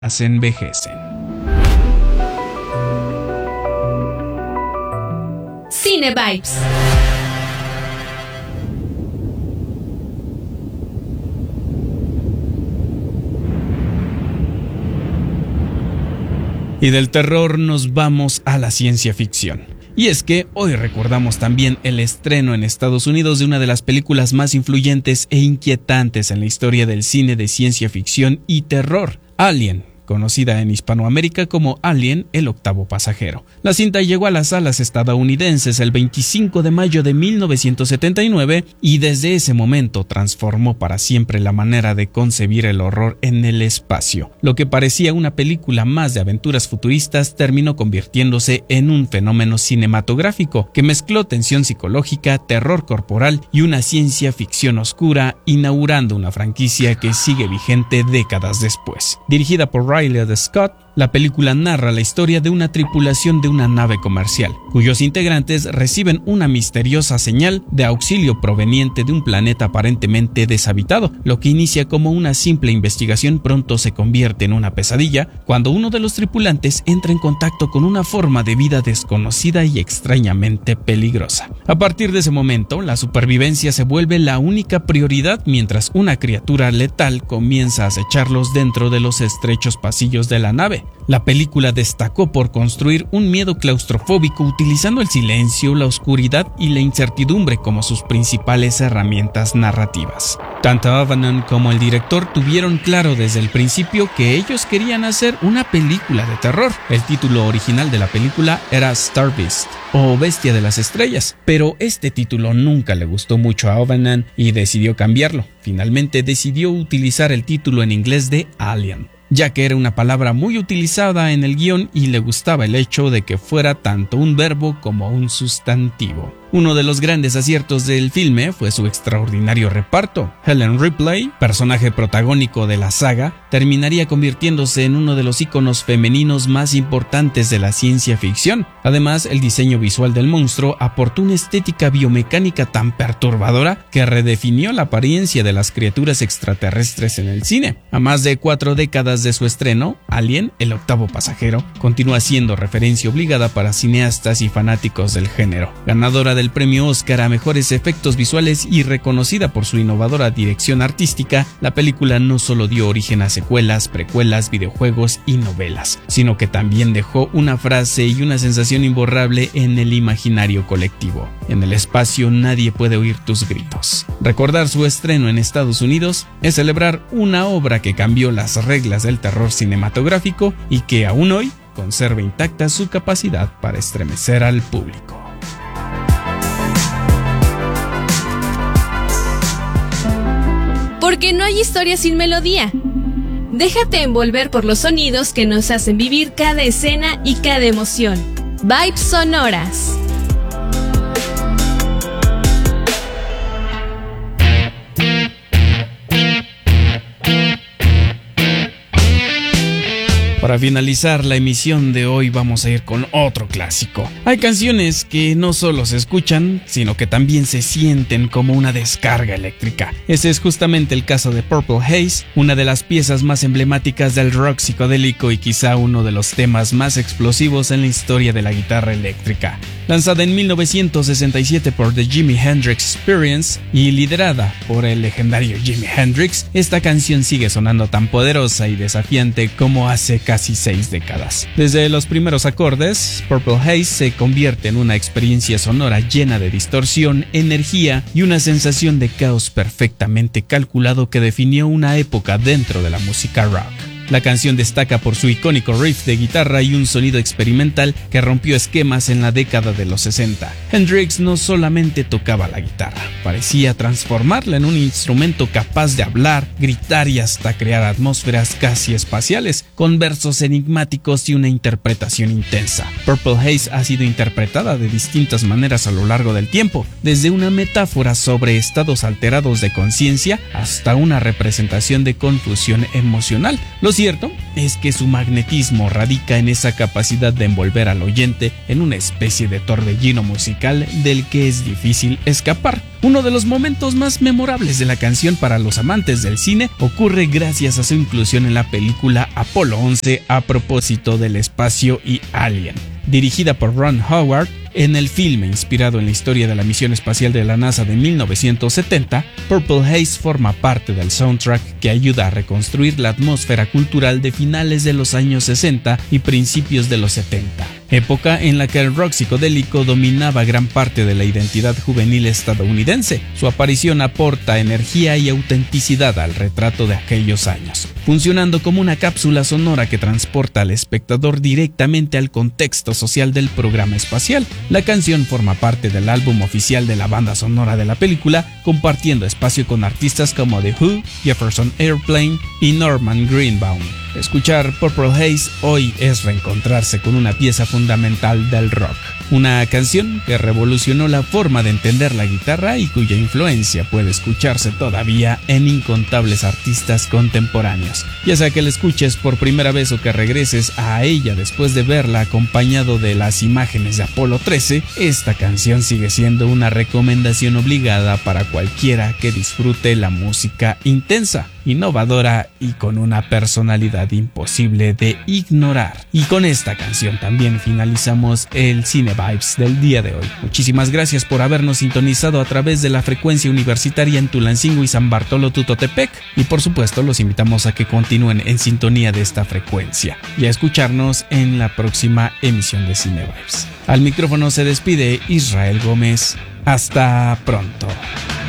envejecen. Cine Vibes. Y del terror nos vamos a la ciencia ficción. Y es que hoy recordamos también el estreno en Estados Unidos de una de las películas más influyentes e inquietantes en la historia del cine de ciencia ficción y terror, Alien, conocida en Hispanoamérica como Alien, el octavo pasajero. La cinta llegó a las salas estadounidenses el 25 de mayo de 1979 y desde ese momento transformó para siempre la manera de concebir el horror en el espacio. Lo que parecía una película más de aventuras futuristas terminó convirtiéndose en un fenómeno cinematográfico que mezcló tensión psicológica, terror corporal y una ciencia ficción oscura, inaugurando una franquicia que sigue vigente décadas después. Dirigida por Riley Scott, la película narra la historia de una tripulación de una nave comercial, cuyos integrantes reciben una misteriosa señal de auxilio proveniente de un planeta aparentemente deshabitado. Lo que inicia como una simple investigación pronto se convierte en una pesadilla cuando uno de los tripulantes entra en contacto con una forma de vida desconocida y extrañamente peligrosa. A partir de ese momento, la supervivencia se vuelve la única prioridad mientras una criatura letal comienza a acecharlos dentro de los estrechos pasillos de la nave. La película destacó por construir un miedo claustrofóbico utilizando el silencio, la oscuridad y la incertidumbre como sus principales herramientas narrativas. Tanto Avalon como el director tuvieron claro desde el principio que ellos querían hacer una película de terror. El título original de la película era Star Beast o Bestia de las Estrellas, pero este título nunca le gustó mucho a Avalon y decidió cambiarlo. Finalmente decidió utilizar el título en inglés de Alien, ya que era una palabra muy utilizada en el guión y le gustaba el hecho de que fuera tanto un verbo como un sustantivo. Uno de los grandes aciertos del filme fue su extraordinario reparto. Helen Ripley, personaje protagónico de la saga, terminaría convirtiéndose en uno de los íconos femeninos más importantes de la ciencia ficción. Además, el diseño visual del monstruo aportó una estética biomecánica tan perturbadora que redefinió la apariencia de las criaturas extraterrestres en el cine. A más de 4 décadas de su estreno, Alien, el octavo pasajero, continúa siendo referencia obligada para cineastas y fanáticos del género. Ganadora del premio Oscar a mejores efectos visuales y reconocida por su innovadora dirección artística, la película no solo dio origen a secuelas, precuelas, videojuegos y novelas, sino que también dejó una frase y una sensación imborrable en el imaginario colectivo: en el espacio nadie puede oír tus gritos. Recordar su estreno en Estados Unidos es celebrar una obra que cambió las reglas del terror cinematográfico y que aún hoy conserva intacta su capacidad para estremecer al público. Porque no hay historia sin melodía. Déjate envolver por los sonidos que nos hacen vivir cada escena y cada emoción. Vibes sonoras. Para finalizar la emisión de hoy vamos a ir con otro clásico. Hay canciones que no solo se escuchan, sino que también se sienten como una descarga eléctrica. Ese es justamente el caso de Purple Haze, una de las piezas más emblemáticas del rock psicodélico y quizá uno de los temas más explosivos en la historia de la guitarra eléctrica. Lanzada en 1967 por The Jimi Hendrix Experience y liderada por el legendario Jimi Hendrix, esta canción sigue sonando tan poderosa y desafiante como hace casi 6 décadas. Desde los primeros acordes, Purple Haze se convierte en una experiencia sonora llena de distorsión, energía y una sensación de caos perfectamente calculado que definió una época dentro de la música rock. La canción destaca por su icónico riff de guitarra y un sonido experimental que rompió esquemas en la década de los 60. Hendrix no solamente tocaba la guitarra, parecía transformarla en un instrumento capaz de hablar, gritar y hasta crear atmósferas casi espaciales, con versos enigmáticos y una interpretación intensa. Purple Haze ha sido interpretada de distintas maneras a lo largo del tiempo, desde una metáfora sobre estados alterados de conciencia hasta una representación de confusión emocional. Los cierto es que su magnetismo radica en esa capacidad de envolver al oyente en una especie de torbellino musical del que es difícil escapar. Uno de los momentos más memorables de la canción para los amantes del cine ocurre gracias a su inclusión en la película Apolo 11 a propósito del espacio y Alien. Dirigida por Ron Howard, en el filme inspirado en la historia de la misión espacial de la NASA de 1970, Purple Haze forma parte del soundtrack que ayuda a reconstruir la atmósfera cultural de finales de los años 60 y principios de los 70, época en la que el rock psicodélico dominaba gran parte de la identidad juvenil estadounidense. Su aparición aporta energía y autenticidad al retrato de aquellos años, funcionando como una cápsula sonora que transporta al espectador directamente al contexto social del programa espacial. La canción forma parte del álbum oficial de la banda sonora de la película, compartiendo espacio con artistas como The Who, Jefferson Airplane y Norman Greenbaum. Escuchar Purple Haze hoy es reencontrarse con una pieza fundamental del rock, una canción que revolucionó la forma de entender la guitarra y cuya influencia puede escucharse todavía en incontables artistas contemporáneos. Ya sea que la escuches por primera vez o que regreses a ella después de verla acompañado de las imágenes de Apolo 13, esta canción sigue siendo una recomendación obligada para cualquiera que disfrute la música intensa, innovadora y con una personalidad imposible de ignorar. Y con esta canción también finalizamos el Cine Vibes del día de hoy. Muchísimas gracias por habernos sintonizado a través de la frecuencia universitaria en Tulancingo y San Bartolo Tutotepec, y por supuesto los invitamos a que continúen en sintonía de esta frecuencia y a escucharnos en la próxima emisión de Cine Vibes. Al micrófono se despide Israel Gómez. Hasta pronto.